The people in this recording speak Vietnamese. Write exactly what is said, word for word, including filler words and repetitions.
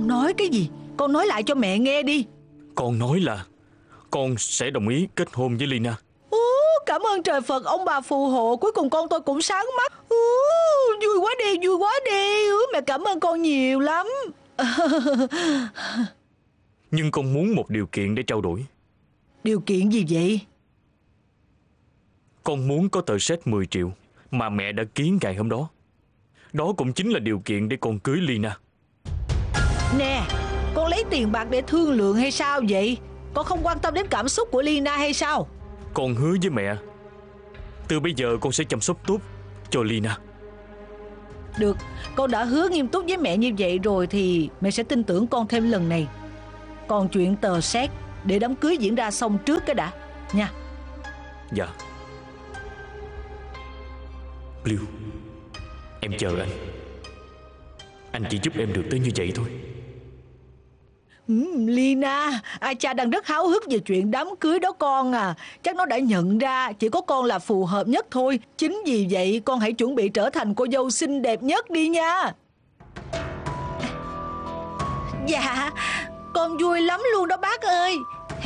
Con nói cái gì? Con nói lại cho mẹ nghe đi. Con nói là con sẽ đồng ý kết hôn với Lina. Ú, cảm ơn trời Phật, ông bà phù hộ. Cuối cùng con tôi cũng sáng mắt. Ú, vui quá đi, vui quá đi. Ú, mẹ cảm ơn con nhiều lắm. Nhưng con muốn một điều kiện để trao đổi. Điều kiện gì vậy? Con muốn có tờ séc mười triệu mà mẹ đã ký ngày hôm đó. Đó cũng chính là điều kiện để con cưới Lina. Nè, con lấy tiền bạc để thương lượng hay sao vậy? Con không quan tâm đến cảm xúc của Lina hay sao? Con hứa với mẹ, từ bây giờ con sẽ chăm sóc tốt cho Lina. Được, con đã hứa nghiêm túc với mẹ như vậy rồi thì mẹ sẽ tin tưởng con thêm lần này. Còn chuyện tờ séc để đám cưới diễn ra xong trước cái đã nha. Dạ. Blue, em chờ anh. Anh chỉ giúp em được tới như vậy thôi. Ừ, Lina, ai cha đang rất háo hức về chuyện đám cưới đó con à. Chắc nó đã nhận ra chỉ có con là phù hợp nhất thôi. Chính vì vậy con hãy chuẩn bị trở thành cô dâu xinh đẹp nhất đi nha. Dạ, con vui lắm luôn đó bác ơi.